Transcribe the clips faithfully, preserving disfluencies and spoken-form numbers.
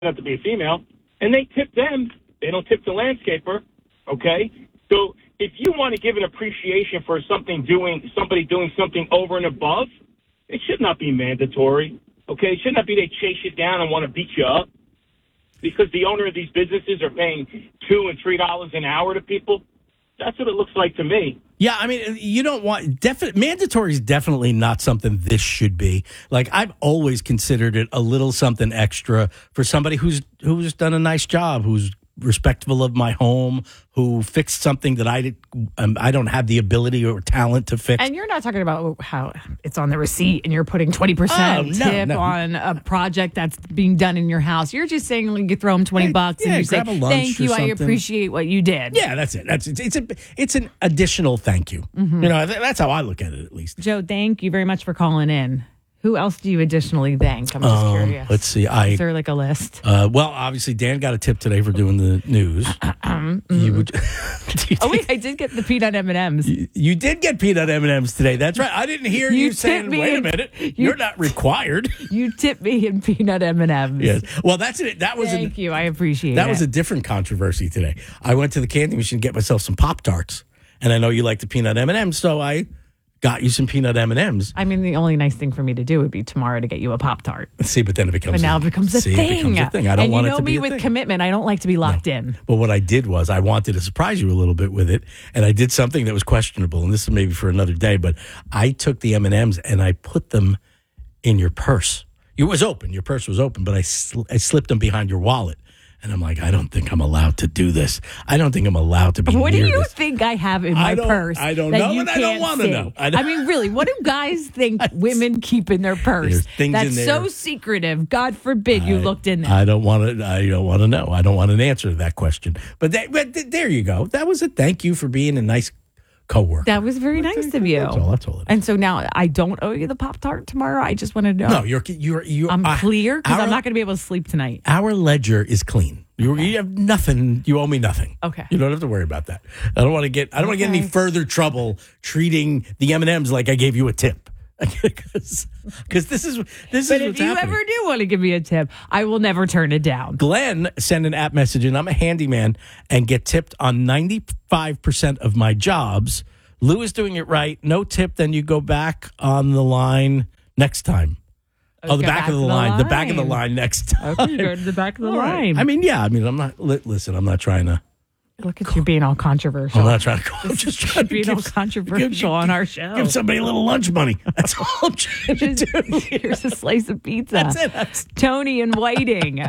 have to be a female, and they tip them. They don't tip the landscaper, okay? So if you want to give an appreciation for something doing somebody doing something over and above, it should not be mandatory, okay? It should not be they chase you down and want to beat you up because the owner of these businesses are paying two and three dollars an hour to people. That's what it looks like to me. Yeah, I mean, you don't want definite mandatory is definitely not something this should be. Like I've always considered it a little something extra for somebody who's who's done a nice job, who's respectful of my home, who fixed something that I did, um, I don't have the ability or talent to fix. And you're not talking about how it's on the receipt and you're putting twenty percent oh, no, tip no. on a project that's being done in your house. You're just saying like, you throw them twenty bucks yeah, and you say, thank you, I something. appreciate what you did. Yeah, that's it. That's it's, it's a it's an additional thank you. Mm-hmm. You know, that's how I look at it, at least. Joe, thank you very much for calling in. Who else do you additionally thank? I'm just um, curious. Let's see. I, Is there like a list? Uh, well, obviously, Dan got a tip today for doing the news. Um, you would, you oh, wait, I did get the peanut M and M's. You, you did get peanut M and M's today. That's right. I didn't hear you, you saying, wait a minute, you, you're not required. You tipped me in peanut M and M's. Yes. Well, that's it. That was Thank a, you. I appreciate that it. That was a different controversy today. I went to the candy machine to get myself some Pop-Tarts. And I know you like the peanut M and M's, so I got you some peanut M and M's. I mean, the only nice thing for me to do would be tomorrow to get you a Pop-Tart. See, but then it becomes But now a, it becomes a see, thing. It becomes a thing. I don't and want you know it to me be a with thing. commitment. I don't like to be locked no. in. But what I did was I wanted to surprise you a little bit with it, and I did something that was questionable, and this is maybe for another day, but I took the M and M's and I put them in your purse. It was open. Your purse was open, but I, sl- I slipped them behind your wallet. And I'm like, I don't think I'm allowed to do this. I don't think I'm allowed to be What near do you this. think I have in my I don't, purse? I don't that know, you and I don't can't want to see? know. I, I mean, really, what do guys think women keep in their purse? There's things That's in there. so secretive. God forbid you I, looked in there. I don't want to. I don't want to know. I don't want an answer to that question. But, that, but th- there you go. That was a thank you for being a nice coworker. That was very That's nice of you. That's all. That's all. It is. And so now I don't owe you the Pop-Tart tomorrow. I just wanted to know. No, you're you're you're. I'm uh, clear because our- I'm not going to be able to sleep tonight. Our ledger is clean. You, you have nothing. You owe me nothing. Okay. You don't have to worry about that. I don't want to get. I don't want to get any Okay. further trouble treating the M and M's like I gave you a tip. Because this is this But is if what's you happening. ever do want to give me a tip, I will never turn it down. Glenn sent an app message, and I'm a handyman and get tipped on ninety-five percent of my jobs. Lou is doing it right. No tip, then you go back on the line next time. Oh, the Go back, of the, to line. The back of the line. line next time. Okay, go to the back of the All right. line. I mean, yeah. I mean, I'm not. Li- listen, I'm not trying to. Look at you being all controversial. I'm not trying to. I'm just trying to being give, all controversial give- on our show. Give somebody a little lunch money. That's all I'm trying to do. Here's a slice of pizza. That's it. That's, Tony in Whiting.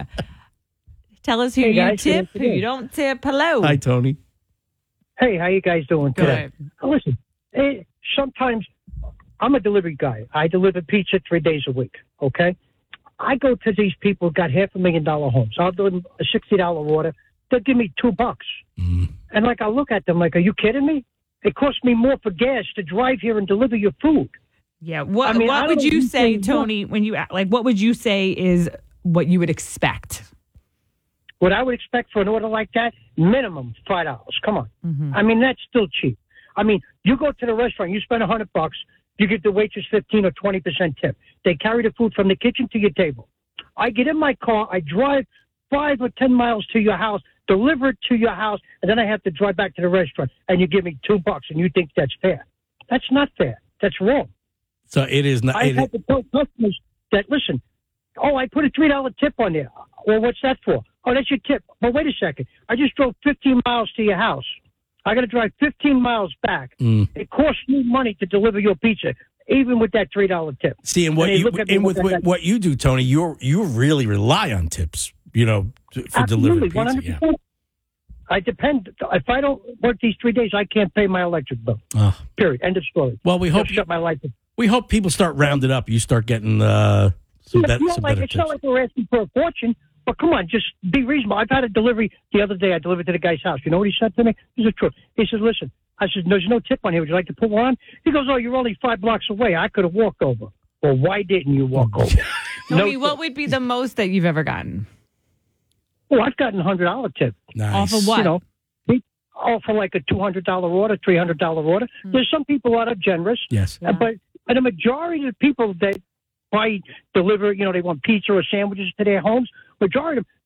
Tell us who Hey, you guys, tip, good who you afternoon. don't tip. Hello. hi, Tony. Hey, how you guys doing today? Good. Uh, Listen, eh, sometimes I'm a delivery guy. I deliver pizza three days a week, okay? I go to these people who got half a million dollar homes. I'll do them a sixty dollar order. They'll give me two bucks. Mm. And, like, I look at them like, are you kidding me? It costs me more for gas to drive here and deliver your food. Yeah. What I mean, What I would don't you even say, think- Tony? When you like, what would you say is what you would expect? What I would expect for an order like that, minimum five dollars. Come on. Mm-hmm. I mean, that's still cheap. I mean, you go to the restaurant, you spend a hundred bucks, you give the waitress fifteen or twenty percent tip. They carry the food from the kitchen to your table. I get in my car, I drive five or ten miles to your house, deliver it to your house, and then I have to drive back to the restaurant, and you give me two bucks, and you think that's fair. That's not fair. That's wrong. So it is not. I've It, had to tell customers that, listen, oh, I put a three dollar tip on there. Well, what's that for? Oh, that's your tip. But wait a second. I just drove fifteen miles to your house. I got to drive fifteen miles back. Mm. It costs me money to deliver your pizza, even with that three dollar tip. see, and what And they you look at me and with like what, that. what you do, Tony, you you really rely on tips. You know, to- for delivering Absolutely, one pizza. hundred Yeah. percent. I depend. If I don't work these three days, I can't pay my electric bill. Oh. Period. End of story. Well, we hope Just shut my light. we hope people start rounding up. You start getting uh, some, It's bet- not some like, better it's tips. not like we're asking for a fortune, but come on, just be reasonable. I've had a delivery the other day. I delivered to the guy's house. You know what he said to me? This is true. He says, listen, I said, there's no tip on here. Would you like to put one on? He goes, oh, you're only five blocks away. I could have walked over. Well, why didn't you walk over? Tony, No what tip. would be the most that you've ever gotten? Oh, I've gotten a one hundred dollar tip. Nice. Off of what? You know, we offer like a two hundred dollar order, three hundred dollar order. There's some people that are generous. Yes. Uh, but but the majority of the people that buy, deliver, you know, they want pizza or sandwiches to their homes, majority of them,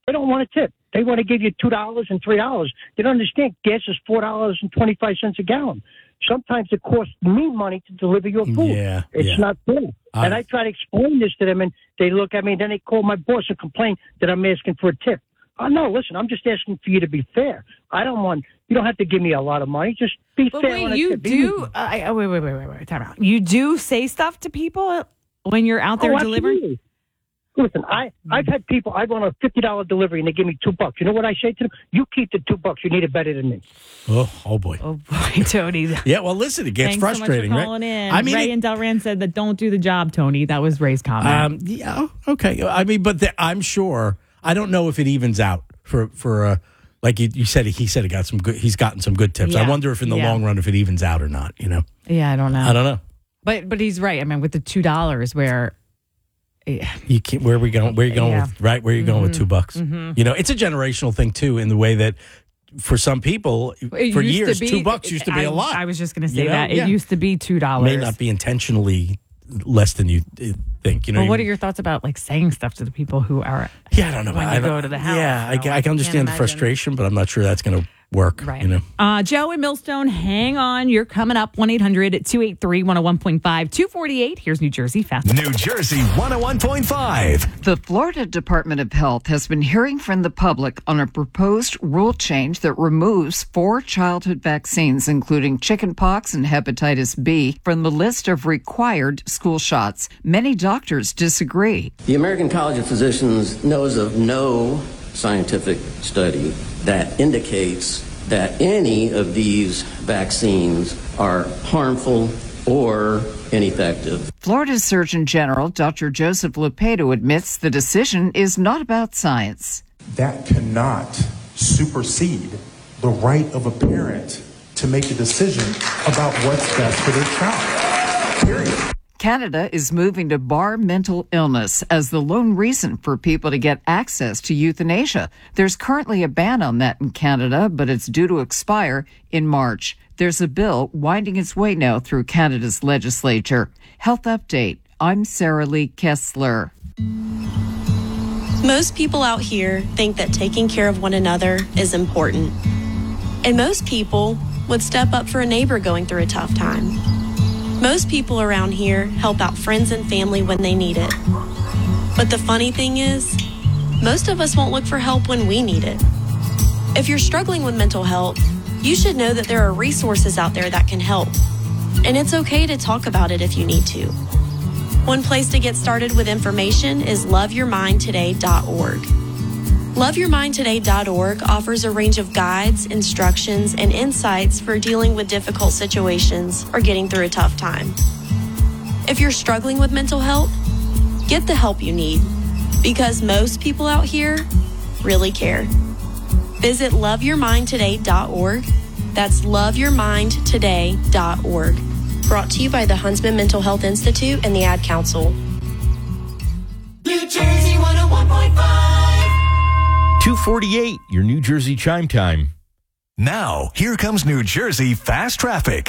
They don't want a tip. They want to give you two dollars and three dollars. They don't understand gas is four dollars and twenty-five cents a gallon. Sometimes it costs me money to deliver your food. Yeah, it's yeah. not fair. I, and I try to explain this to them, and they look at me, and then they call my boss and complain that I'm asking for a tip. Oh, no, listen, I'm just asking for you to be fair. I don't want, you don't have to give me a lot of money. Just be But fair. wait, on a you tip. do, uh, I- wait, wait, wait, wait, wait, time out. You do say stuff to people when you're out there Oh, delivering? absolutely. Listen, I, I've had people, I want a fifty dollars delivery and they give me two bucks. You know what I say to them? You keep the two bucks. You need it better than me. oh, oh boy. Oh, boy, Tony. Yeah, well, listen, it gets Thanks frustrating, so much for right? calling in. I mean, Ray it- and Delran said that don't do the job, Tony. That was Ray's comment. Um, yeah, oh, okay. I mean, but the, I'm sure, I don't know if it evens out for, for uh, like you, you said, he said he got some good, he's gotten some good tips. Yeah. I wonder if in the Yeah. long run, if it evens out or not, you know? yeah, I don't know. I don't know. But but he's right. I mean, with the two dollars, where yeah. You can't, where are we going? Where are you going Yeah. with, right? Where are you going with two bucks? You know, it's a generational thing too, in the way that for some people, It for used to years, be- two bucks used to be I, a lot. I was just going to say You know? that it Yeah. used to be two dollars. May not be intentionally less than you uh, think. You know, Well, what are you- your thoughts about like saying stuff to the people who are yeah, I don't know. when I you don't- go to the house? Yeah, I, So ca- I I can understand the can't imagine. frustration, but I'm not sure that's going to work. right? You know. Uh, Joe in Millstone, hang on. You're coming up. one eight hundred two eight three one oh one point five two forty-eight. Here's New Jersey Fast. New Jersey one oh one point five. The Florida Department of Health has been hearing from the public on a proposed rule change that removes four childhood vaccines, including chickenpox and hepatitis B, from the list of required school shots. Many doctors disagree. The American College of Physicians knows of no scientific study that indicates that any of these vaccines are harmful or ineffective. Florida's Surgeon General, Doctor Joseph Lupado, admits the decision is not about science. That cannot supersede the right of a parent to make a decision about what's best for their child. Period. Canada is moving to bar mental illness as the lone reason for people to get access to euthanasia. There's currently a ban on that in Canada, but it's due to expire in March. There's a bill winding its way now through Canada's legislature. Health Update. I'm Sarah Lee Kessler. Most people out here think that taking care of one another is important. And most people would step up for a neighbor going through a tough time. Most people around here help out friends and family when they need it. But the funny thing is, most of us won't look for help when we need it. If you're struggling with mental health, you should know that there are resources out there that can help. And it's okay to talk about it if you need to. One place to get started with information is love your mind today dot org. love your mind today dot org offers a range of guides, instructions, and insights for dealing with difficult situations or getting through a tough time. If you're struggling with mental health, get the help you need, because most people out here really care. Visit love your mind today dot org. That's love your mind today dot org. Brought to you by the Huntsman Mental Health Institute and the Ad Council. New Jersey one oh one point five. two forty-eight, your New Jersey chime time. Now, here comes New Jersey Fast Traffic.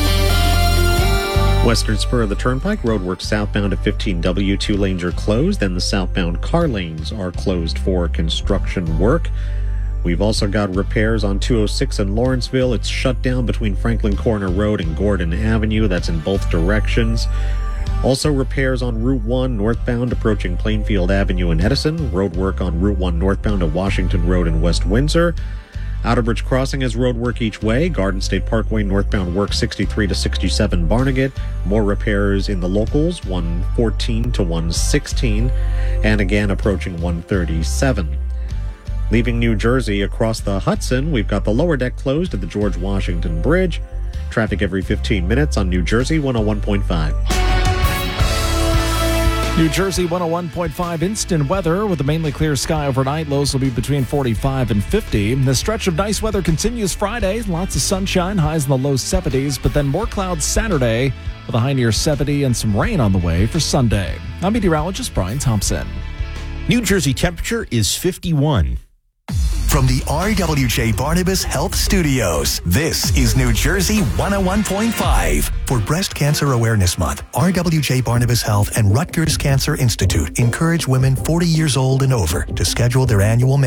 Western spur of the Turnpike, roadwork southbound at fifteen W, two lanes are closed, and the southbound car lanes are closed for construction work. We've also got repairs on two oh six in Lawrenceville. It's shut down between Franklin Corner Road and Gordon Avenue. That's in both directions. Also repairs on Route one northbound approaching Plainfield Avenue in Edison. Road work on Route one northbound at Washington Road in West Windsor. Outerbridge Crossing has road work each way. Garden State Parkway northbound work sixty-three to sixty-seven Barnegat. More repairs in the locals, one fourteen to one sixteen. And again approaching one thirty-seven. Leaving New Jersey across the Hudson, we've got the lower deck closed at the George Washington Bridge. Traffic every fifteen minutes on New Jersey one oh one point five. New Jersey one oh one point five instant weather with a mainly clear sky overnight. Lows will be between forty-five and fifty. The stretch of nice weather continues Friday. Lots of sunshine, highs in the low seventies, but then more clouds Saturday with a high near seventy and some rain on the way for Sunday. I'm meteorologist Brian Thompson. New Jersey temperature is fifty-one. From the R W J Barnabas Health Studios, this is New Jersey one oh one point five. For Breast Cancer Awareness Month, R W J Barnabas Health and Rutgers Cancer Institute encourage women forty years old and over to schedule their annual